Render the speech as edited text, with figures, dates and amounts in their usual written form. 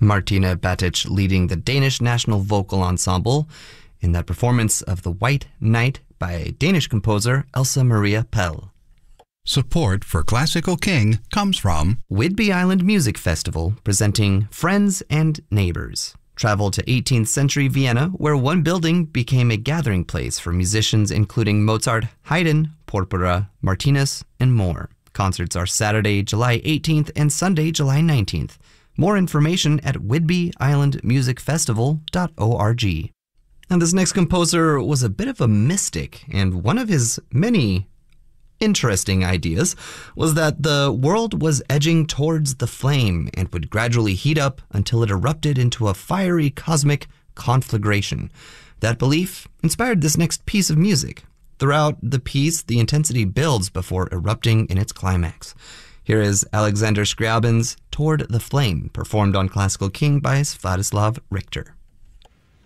Martina Batic leading the Danish National Vocal Ensemble in that performance of The White Knight by Danish composer Elsa Maria Pell. Support for Classical King comes from Whidbey Island Music Festival, presenting Friends and Neighbors. Travel to 18th century Vienna, where one building became a gathering place for musicians including Mozart, Haydn, Porpora, Martinez, and more. Concerts are Saturday, July 18th and Sunday, July 19th. More information at whidbeyislandmusicfestival.org. And this next composer was a bit of a mystic, and one of his many interesting ideas was that the world was edging towards the flame and would gradually heat up until it erupted into a fiery cosmic conflagration. That belief inspired this next piece of music. Throughout the piece, the intensity builds before erupting in its climax. Here is Alexander Scriabin's Toward the Flame, performed on Classical King by Svatoslav Richter.